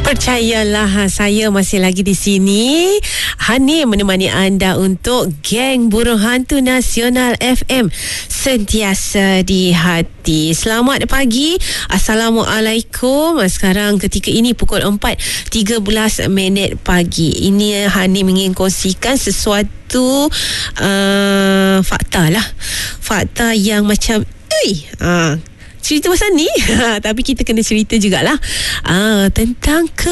Percayalah, saya masih lagi di sini. Hani menemani anda untuk Geng Burung Hantu Nasional FM, sentiasa di hati. Selamat pagi. Assalamualaikum. Sekarang ketika ini pukul 4.13 pagi. Ini Hani ingin kongsikan sesuatu fakta lah. Fakta yang macam cerita pasal ni tapi kita kena cerita jugalah tentang